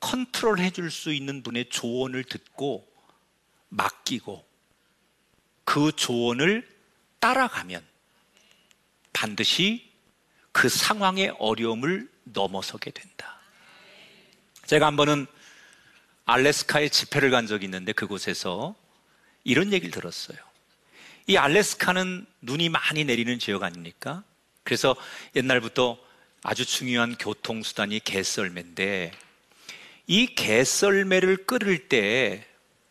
컨트롤해 줄 수 있는 분의 조언을 듣고 맡기고 그 조언을 따라가면 반드시 그 상황의 어려움을 넘어서게 된다. 제가 한 번은 알래스카에 집회를 간 적이 있는데 그곳에서 이런 얘기를 들었어요. 이 알래스카는 눈이 많이 내리는 지역 아닙니까? 그래서 옛날부터 아주 중요한 교통수단이 개썰매인데 이 개썰매를 끌을 때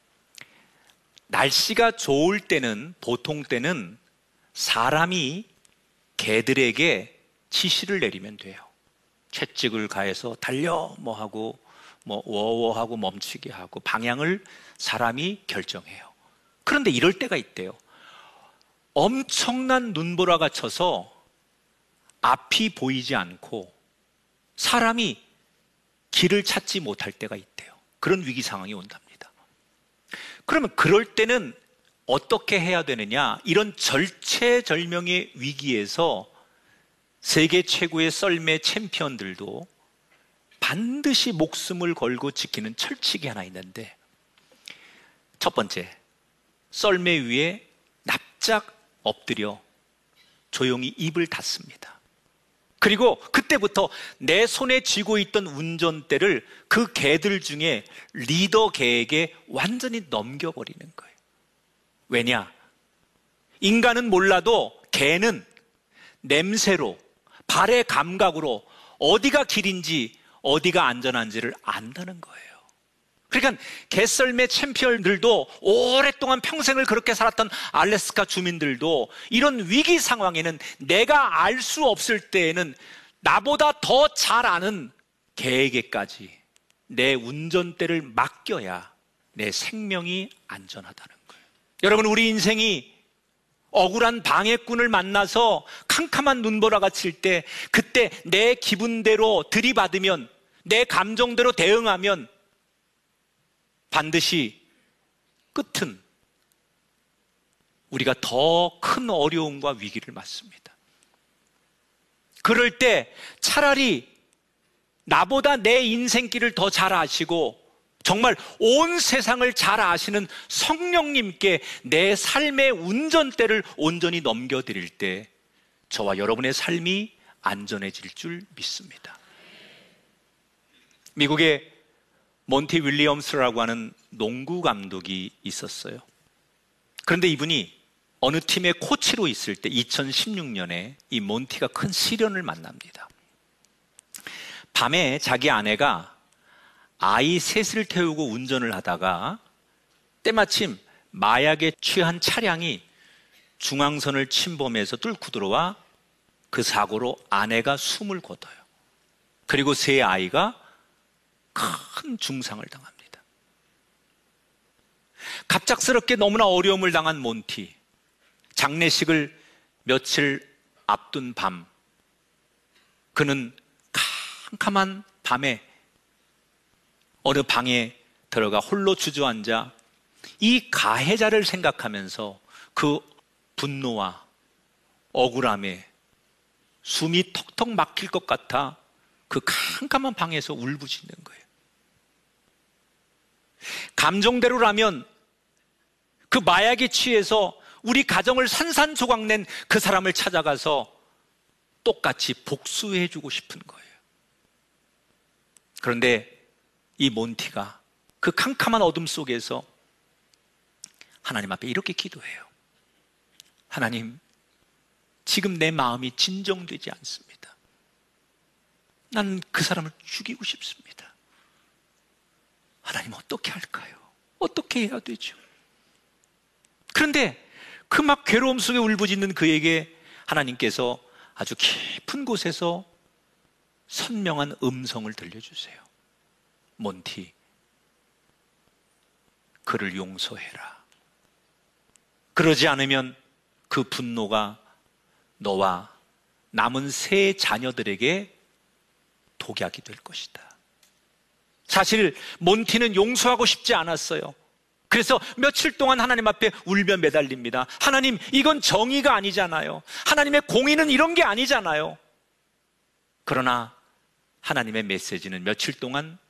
날씨가 좋을 때는 보통 때는 사람이 개들에게 지시를 내리면 돼요. 채찍을 가해서 달려 뭐 하고 뭐 워워하고 멈추게 하고 방향을 사람이 결정해요. 그런데 이럴 때가 있대요. 엄청난 눈보라가 쳐서 앞이 보이지 않고 사람이 길을 찾지 못할 때가 있대요. 그런 위기 상황이 온답니다. 그러면 그럴 때는 어떻게 해야 되느냐? 이런 절체절명의 위기에서 세계 최고의 썰매 챔피언들도 반드시 목숨을 걸고 지키는 철칙이 하나 있는데, 첫 번째, 썰매 위에 납작 엎드려 조용히 입을 닫습니다. 그리고 그때부터 내 손에 쥐고 있던 운전대를 그 개들 중에 리더 개에게 완전히 넘겨버리는 거예요. 왜냐? 인간은 몰라도 개는 냄새로, 발의 감각으로 어디가 길인지 어디가 안전한지를 안다는 거예요. 그러니까 개썰매 챔피언들도 오랫동안 평생을 그렇게 살았던 알래스카 주민들도 이런 위기 상황에는 내가 알 수 없을 때에는 나보다 더 잘 아는 개에게까지 내 운전대를 맡겨야 내 생명이 안전하다는 거예요. 여러분, 우리 인생이 억울한 방해꾼을 만나서 캄캄한 눈보라가 칠 때 그때 내 기분대로 들이받으면, 내 감정대로 대응하면 반드시 끝은 우리가 더 큰 어려움과 위기를 맞습니다. 그럴 때 차라리 나보다 내 인생길을 더 잘 아시고 정말 온 세상을 잘 아시는 성령님께 내 삶의 운전대를 온전히 넘겨드릴 때 저와 여러분의 삶이 안전해질 줄 믿습니다. 미국의 몬티 윌리엄스라고 하는 농구 감독이 있었어요. 그런데 이분이 어느 팀의 코치로 있을 때 2016년에 이 몬티가 큰 시련을 만납니다. 밤에 자기 아내가 아이 셋을 태우고 운전을 하다가 때마침 마약에 취한 차량이 중앙선을 침범해서 뚫고 들어와 그 사고로 아내가 숨을 거둬요. 그리고 세 아이가 큰 중상을 당합니다. 갑작스럽게 너무나 어려움을 당한 몬티, 장례식을 며칠 앞둔 밤, 그는 캄캄한 밤에 어느 방에 들어가 홀로 주저앉아 이 가해자를 생각하면서 그 분노와 억울함에 숨이 턱턱 막힐 것 같아 그 캄캄한 방에서 울부짖는 거예요. 감정대로라면 그 마약에 취해서 우리 가정을 산산조각낸 그 사람을 찾아가서 똑같이 복수해주고 싶은 거예요. 그런데 이 몬티가 그 캄캄한 어둠 속에서 하나님 앞에 이렇게 기도해요. 하나님, 지금 내 마음이 진정되지 않습니다. 나는 그 사람을 죽이고 싶습니다. 하나님, 어떻게 할까요? 어떻게 해야 되죠? 그런데 그 막 괴로움 속에 울부짖는 그에게 하나님께서 아주 깊은 곳에서 선명한 음성을 들려주세요. 몬티, 그를 용서해라. 그러지 않으면 그 분노가 너와 남은 세 자녀들에게 독약이 될 것이다. 사실 몬티는 용서하고 싶지 않았어요. 그래서 며칠 동안 하나님 앞에 울며 매달립니다. 하나님, 이건 정의가 아니잖아요. 하나님의 공의는 이런 게 아니잖아요. 그러나 하나님의 메시지는 며칠 동안